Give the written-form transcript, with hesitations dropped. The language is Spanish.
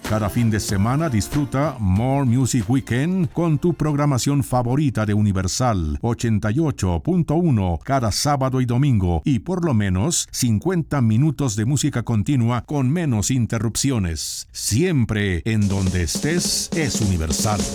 Cada fin de semana disfruta More Music Weekend con tu programación favorita de Universal 88.1 cada sábado y domingo y por lo menos 50 minutos de música continua con menos interrupciones. Siempre en donde estés es Universal.